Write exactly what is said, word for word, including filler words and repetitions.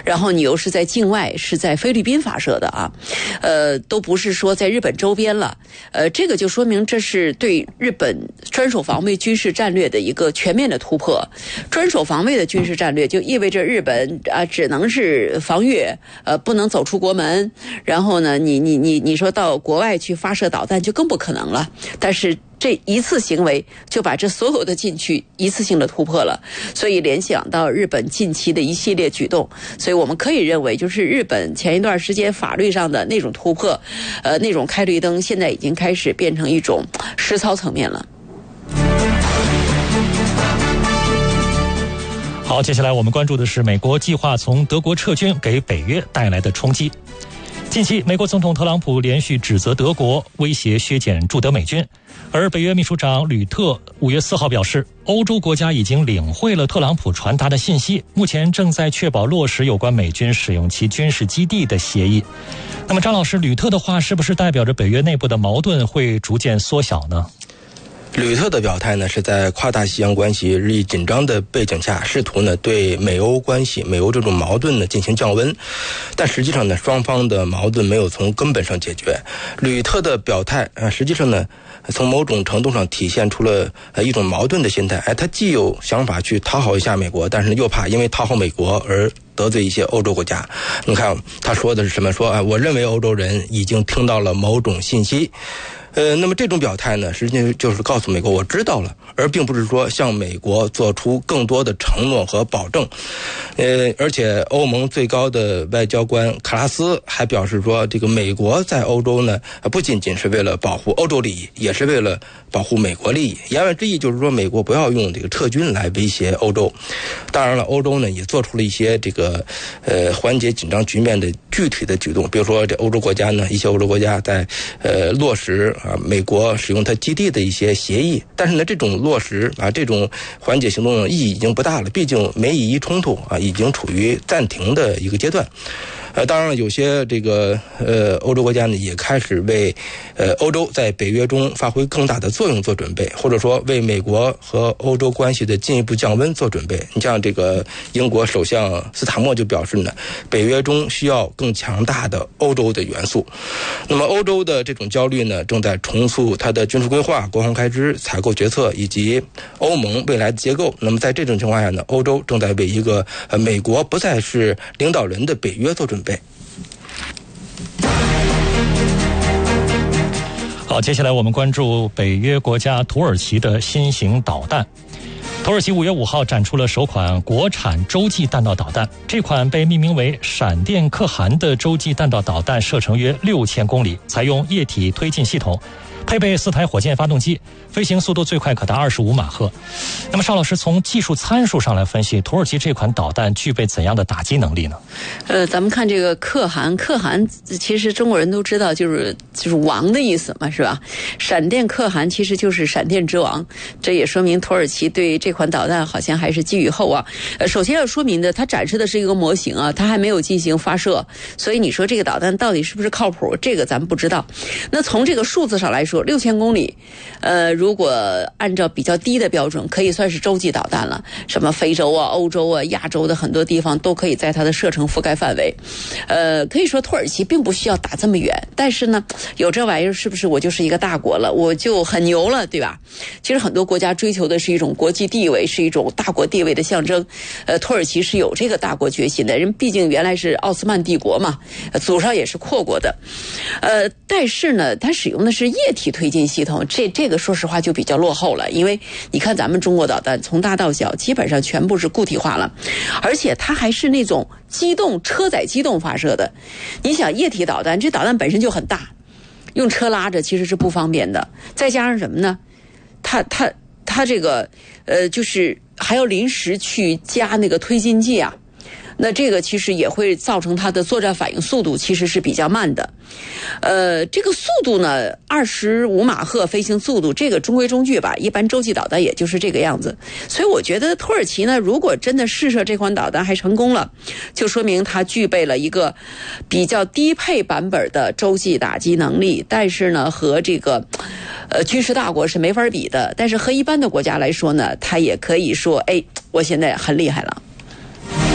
然后你又是在境外，是在菲律宾发射的啊，呃，都不是说在日本周边了，呃，这个就说明这是对日本专守防卫军事战略的一个全面的突破。专守防卫的军事战略就意味着日本啊、呃、只能是防御，呃，不能走出国门。然后呢，你你你你说到国外去发射导弹就更不可能了。但是这一次行为就把这所有的禁区一次性的突破了，所以联想到日本近期的一系列举动，所以我们可以认为，就是日本前一段时间法律上的那种突破，呃，那种开绿灯，现在已经开始变成一种实操层面了。 好，接下来我们关注的是美国计划从德国撤军给北约带来的冲击。近期，美国总统特朗普连续指责德国威胁削减驻德美军，而北约秘书长吕特五月四号表示，欧洲国家已经领会了特朗普传达的信息，目前正在确保落实有关美军使用其军事基地的协议。那么，张老师，吕特的话是不是代表着北约内部的矛盾会逐渐缩小呢？ 吕特的表态呢，是在跨大西洋关系日益紧张的背景下，试图呢对美欧关系、美欧这种矛盾呢进行降温，但实际上呢，双方的矛盾没有从根本上解决。吕特的表态啊，实际上呢，从某种程度上体现出了呃一种矛盾的心态。哎，他既有想法去讨好一下美国，但是呢又怕因为讨好美国而得罪一些欧洲国家。你看他说的是什么？说啊，我认为欧洲人已经听到了某种信息。呃，那么这种表态呢，实际上就是告诉美国我知道了，而并不是说向美国做出更多的承诺和保证。呃，而且欧盟最高的外交官卡拉斯还表示说，这个美国在欧洲呢，不仅仅是为了保护欧洲利益，也是为了保护美国利益。言外之意就是说，美国不要用这个撤军来威胁欧洲。当然了，欧洲呢也做出了一些这个呃缓解紧张局面的具体的举动，比如说这欧洲国家呢，一些欧洲国家在呃落实啊美国使用它基地的一些协议，但是呢这种落实啊这种缓解行动的意义已经不大了，毕竟美以伊冲突啊已经处于暂停的一个阶段。呃，当然了，有些这个呃欧洲国家呢也开始为呃欧洲在北约中发挥更大的作用做准备，或者说为美国和欧洲关系的进一步降温做准备。你像这个英国首相斯塔默就表示呢，北约中需要更强大的欧洲的元素。那么欧洲的这种焦虑呢，正在重塑它的军事规划、国防开支、采购决策以及欧盟未来的结构。那么在这种情况下呢，欧洲正在为一个呃美国不再是领导人的北约做准备。 好，接下来我们关注北约国家土耳其的新型导弹。土耳其五月五号展出了首款国产洲际弹道导弹，这款被命名为闪电可汗的洲际弹道导弹射程约六千公里，采用液体推进系统，配备四台火箭发动机，飞行速度最快可达二十五马赫。那么邵老师，从技术参数上来分析，土耳其这款导弹具备怎样的打击能力呢？ 呃，咱们看这个可汗，可汗其实中国人都知道，就是就是王的意思嘛，是吧？闪电可汗其实就是闪电之王，这也说明土耳其对这款导弹好像还是寄予厚望。呃，首先要说明的，它展示的是一个模型啊，它还没有进行发射，所以你说这个导弹到底是不是靠谱，这个咱们不知道。那从这个数字上来说，六千公里，呃，如果按照比较低的标准，可以算是洲际导弹了。什么非洲啊、欧洲啊、亚洲的很多地方都可以在它的射程覆盖范围。呃，可以说土耳其并不需要打这么远，但是呢，有这玩意儿是不是我就是一个大国了，我就很牛了，对吧？其实很多国家追求的是一种国际地位，是一种大国地位的象征。呃，土耳其是有这个大国决心的，人毕竟原来是奥斯曼帝国嘛，祖上也是扩国的。呃，但是呢，它使用的是液体推进系统，这这个说实话就比较落后了，因为你看咱们中国导弹从大到小基本上全部是固体化了，而且它还是那种机动车载机动发射的。你想液体导弹，这导弹本身就很大，用车拉着其实是不方便的，再加上什么呢？它它它这个呃，就是还要临时去加那个推进剂啊。那这个其实也会造成它的作战反应速度其实是比较慢的，呃，这个速度呢，二十五马赫飞行速度，这个中规中矩吧，一般洲际导弹也就是这个样子。所以我觉得土耳其呢，如果真的试射这款导弹还成功了，就说明它具备了一个比较低配版本的洲际打击能力，但是呢，和这个呃军事大国是没法比的。但是和一般的国家来说呢，它也可以说，哎，我现在很厉害了。